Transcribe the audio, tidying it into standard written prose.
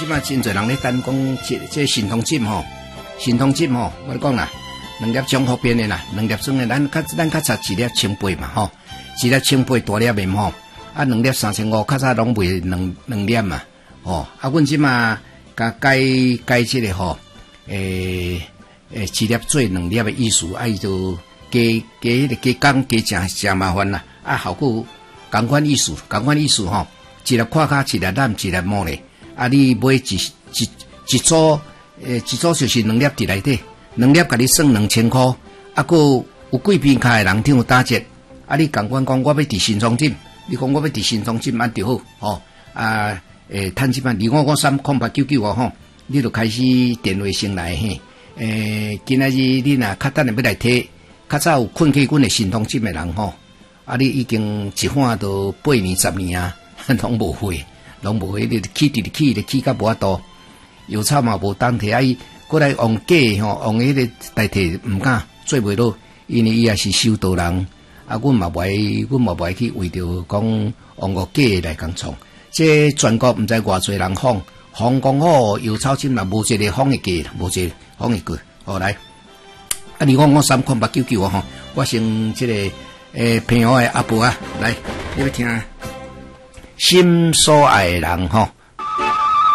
即马真侪人咧等讲，这神通针吼，神通针吼，我讲啦，两粒中福边的啦，两粒装的，咱较差一粒1,800嘛吼，一粒1,800大粒面吼，啊两粒3,500，较早拢卖两粒嘛，哦，啊，阮即马甲改即个吼，一粒做两粒的意思，啊伊就加工加真麻烦啦，啊效果同款意思吼，一粒看卡，一粒染，一粒摸咧。啊！你买一组，一组就是两粒伫内底，两粒甲你算2000块，啊，佮有贵宾卡的人挺有打折。啊，你共阮讲我要伫新庄镇，你讲我要伫新庄镇安就好，吼啊，趁即摆25530899哦吼，你就开始电话先来嘿，今仔日你若较等下要来摕，较早有困起阮的新庄镇的人吼，啊，你已经一换都8年10年啊，拢无会。拢无迄个起甲无法度，油草嘛无当摕，啊伊过来用假吼，用迄个代替毋敢做袂落，因为伊也是修道人，啊，阮嘛不爱去为着讲用个假来共创，这全国毋知偌侪人仿讲好油草针嘛，无一个仿会假，无一个仿会过，好来，啊，你讲我30899吼，我先即个朋友的阿婆啊，来，你要听。心所爱的人吼。